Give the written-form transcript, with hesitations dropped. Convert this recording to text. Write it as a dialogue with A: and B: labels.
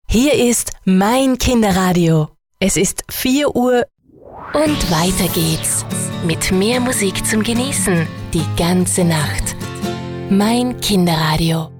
A: Hier ist mein Kinderradio. Es ist 4 Uhr und weiter geht's. Mit mehr Musik zum Genießen die ganze Nacht. Mein Kinderradio.